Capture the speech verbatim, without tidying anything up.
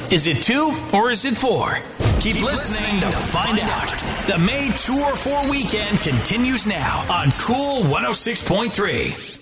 Is it two or is it four? Keep, Keep listening, listening to find, find out. out. The May two or four weekend continues now on Cool one oh six point three.